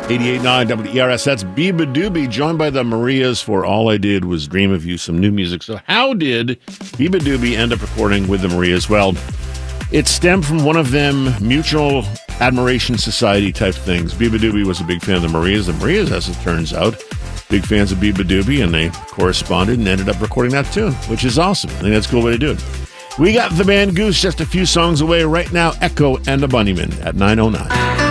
88.9 WERS, that's Biba Doobie, joined by the Marias for All I Did Was Dream of You, some new music. So how did Biba Doobie end up recording with the Marias? Well, it stemmed from one of them mutual admiration society type things. Biba Doobie was a big fan of the Marias. The Marias, as it turns out, big fans of Biba Doobie, and they corresponded and ended up recording that tune, which is awesome. I think that's a cool way to do it. We got the band Goose just a few songs away right now, Echo and the Bunnymen at 9:09.